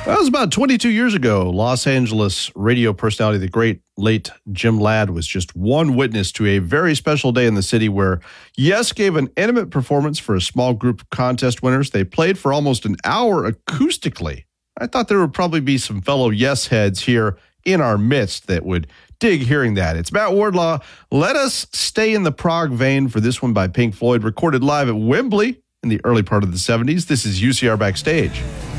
That was about 22 years ago. Los Angeles radio personality, the great late Jim Ladd, was just one witness to a very special day in the city where Yes gave an intimate performance for a small group of contest winners. They played for almost an hour acoustically. I thought there would probably be some fellow Yes heads here in our midst that would dig hearing that. It's Matt Wardlaw. Let us stay in the prog vein for this one by Pink Floyd, recorded live at Wembley in the early part of the 70s. This is UCR Backstage.